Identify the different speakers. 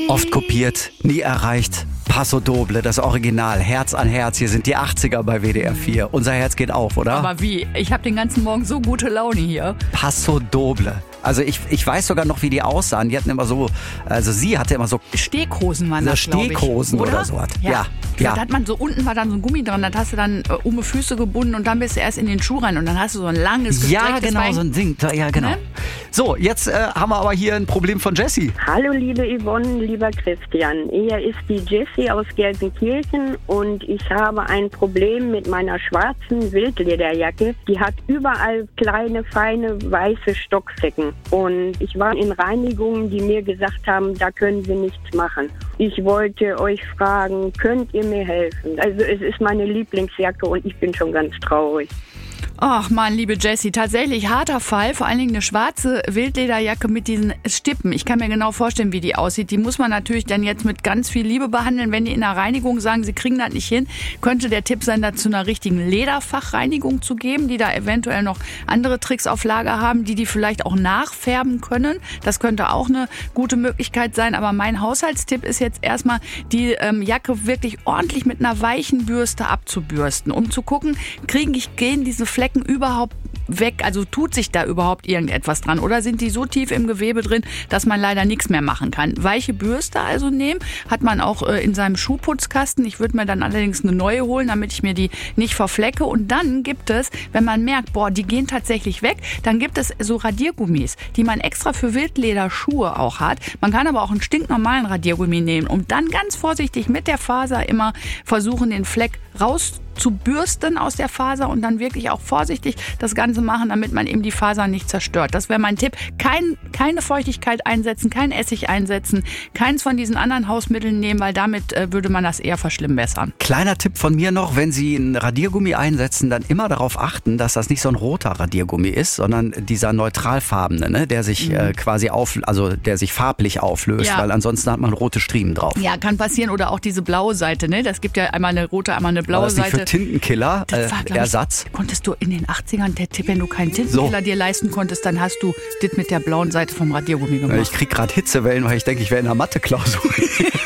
Speaker 1: Oft kopiert, nie erreicht. Paso Doble, das Original, Herz an Herz. Hier sind die 80er bei WDR 4. Unser Herz geht auf, oder?
Speaker 2: Aber wie? Ich habe den ganzen Morgen so gute Laune hier.
Speaker 1: Paso Doble. Also ich weiß sogar noch, wie die aussahen. Die hatten immer so, also sie hatte immer so
Speaker 2: Steghosen waren das, glaube ich.
Speaker 1: Steghosen oder so was. Ja.
Speaker 2: Da hat man so, unten war dann so ein Gummi dran, das hast du dann um die Füße gebunden und dann bist du erst in den Schuh rein und dann hast du so ein langes,
Speaker 1: Ja, genau,
Speaker 2: Bein.
Speaker 1: so ein Ding. Ja, genau.
Speaker 2: Ne?
Speaker 1: So, jetzt haben wir aber hier ein Problem von Jessie.
Speaker 3: Hallo liebe Yvonne, lieber Christian. Hier ist die Jessie aus Gelsenkirchen und ich habe ein Problem mit meiner schwarzen Wildlederjacke. Die hat überall kleine, feine, weiße Stockflecken. Und ich war in Reinigungen, die mir gesagt haben, da können Sie nichts machen. Ich wollte euch fragen, könnt ihr mir helfen? Also es ist meine Lieblingsjacke und ich bin schon ganz traurig.
Speaker 2: Ach man, liebe Jessie, tatsächlich harter Fall, vor allen Dingen eine schwarze Wildlederjacke mit diesen Stippen. Ich kann mir genau vorstellen, wie die aussieht. Die muss man natürlich dann jetzt mit ganz viel Liebe behandeln. Wenn die in der Reinigung sagen, sie kriegen das nicht hin, könnte der Tipp sein, da zu einer richtigen Lederfachreinigung zu geben, die da eventuell noch andere Tricks auf Lager haben, die vielleicht auch nachfärben können. Das könnte auch eine gute Möglichkeit sein. Aber mein Haushaltstipp ist jetzt erstmal, die Jacke wirklich ordentlich mit einer weichen Bürste abzubürsten, um zu gucken, gehen diese Flecken überhaupt weg? Also tut sich da überhaupt irgendetwas dran? Oder sind die so tief im Gewebe drin, dass man leider nichts mehr machen kann? Weiche Bürste also nehmen, hat man auch in seinem Schuhputzkasten. Ich würde mir dann allerdings eine neue holen, damit ich mir die nicht verflecke. Und dann gibt es, wenn man merkt, die gehen tatsächlich weg, dann gibt es so Radiergummis, die man extra für Wildlederschuhe auch hat. Man kann aber auch einen stinknormalen Radiergummi nehmen und dann ganz vorsichtig mit der Faser immer versuchen, den Fleck rauszubürsten aus der Faser und dann wirklich auch vorsichtig das Ganze machen, damit man eben die Faser nicht zerstört. Das wäre mein Tipp. Keine Feuchtigkeit einsetzen, kein Essig einsetzen, keins von diesen anderen Hausmitteln nehmen, weil damit würde man das eher verschlimmbessern.
Speaker 1: Kleiner Tipp von mir noch, wenn Sie einen Radiergummi einsetzen, dann immer darauf achten, dass das nicht so ein roter Radiergummi ist, sondern dieser neutralfarbene, ne, der sich der sich farblich auflöst, weil ansonsten hat man rote Striemen drauf.
Speaker 2: Ja, kann passieren. Oder auch diese blaue Seite, ne? Das gibt ja einmal eine rote, einmal eine blaue Seite.
Speaker 1: Für Tintenkiller, Ersatz.
Speaker 2: Konntest du in den 80ern, der Tipp, wenn du keinen Tintenkiller dir leisten konntest, dann hast du das mit der blauen Seite vom Radiergummi gemacht.
Speaker 1: Ich krieg gerade Hitzewellen, weil ich denke, ich wäre in der Mathe-Klausur.